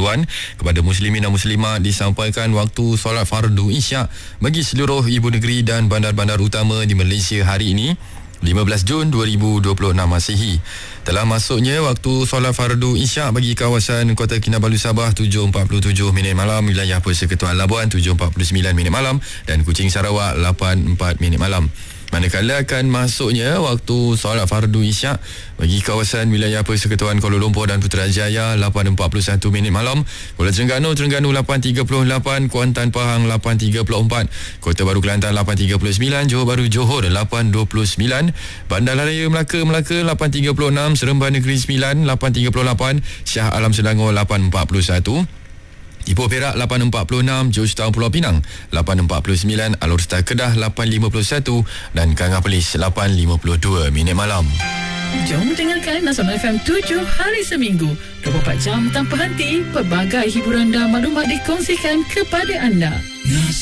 haluan kepada muslimin dan muslimat disampaikan waktu solat fardu Isyak bagi seluruh ibu negeri dan bandar-bandar utama di Malaysia hari ini 15 Jun 2026 Masihi. Telah masuknya waktu solat fardu Isyak bagi kawasan Kota Kinabalu Sabah 7.47 minit malam, wilayah Persekutuan Labuan 7.49 minit malam dan Kuching Sarawak 8.4 minit malam. Manakala akan masuknya waktu solat fardu Isyak bagi kawasan wilayah Persekutuan Kuala Lumpur dan Putrajaya 8.41 minit malam, Kuala Terengganu 8.38, Kuantan Pahang 8.34, Kota Baru Kelantan 8.39, Johor Bahru Johor 8.29, Bandaraya Melaka 8.36, Seremban Negeri 9 8.38, Shah Alam Selangor 8.41, Ipoh Perak 8.46, Georgetown Pulau Pinang 8.49, Alor Star Kedah 8.51 dan Kangah Perlis 8.52 minit malam. Jom dengarkan Nasional FM 7 hari seminggu 24 jam tanpa henti. Pelbagai hiburan dan maklumat dikongsikan kepada anda.